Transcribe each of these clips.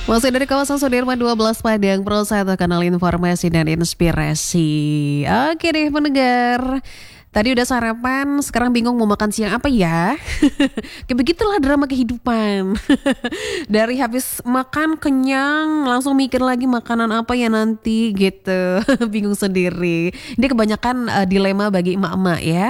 Masih dari kawasan Sudirman 12 Padang, Pro 1 kanal informasi dan inspirasi. Oke deh pendengar, tadi udah sarapan, sekarang bingung mau makan siang apa ya? Kayak begitulah drama kehidupan. Dari habis makan kenyang, langsung mikir lagi makanan apa ya nanti gitu. Bingung sendiri. Ini kebanyakan dilema bagi emak-emak ya.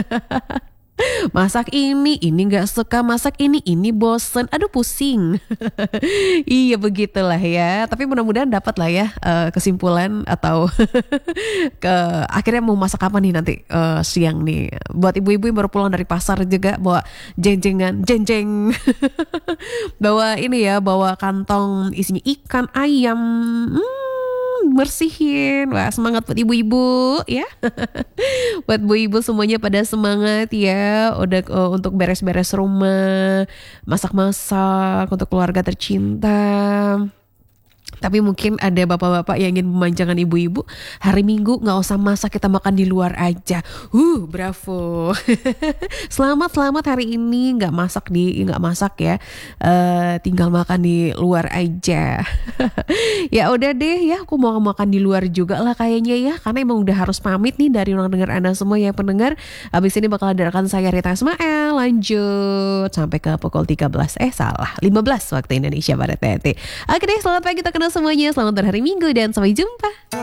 Masak ini nggak suka, masak ini bosen, aduh pusing. Iya begitulah ya. Tapi mudah-mudahan dapat lah ya kesimpulan atau ke akhirnya mau masak apa nih nanti siang nih. Buat ibu-ibu yang baru pulang dari pasar juga bawa jeng-jeng. Bawa ini ya, bawa kantong isinya ikan, ayam. Bersihin. Wah, semangat buat ibu-ibu ya. Buat ibu-ibu semuanya pada semangat ya. Udah untuk beres-beres rumah, masak-masak untuk keluarga tercinta. Tapi mungkin ada bapak-bapak yang ingin memanjakan ibu-ibu, hari Minggu nggak usah masak, kita makan di luar aja. Bravo. Selamat hari ini nggak masak ya. Tinggal makan di luar aja. Ya udah deh ya, aku mau makan di luar juga lah kayaknya ya, karena emang udah harus pamit nih dari ruang dengar Anda semua ya pendengar. Habis ini bakal ada rekan saya Rita Ismail lanjut sampai ke pukul 15 waktu Indonesia Barat nanti. Oke deh, selamat pagi kita kenal semuanya, selamat hari Minggu dan sampai jumpa.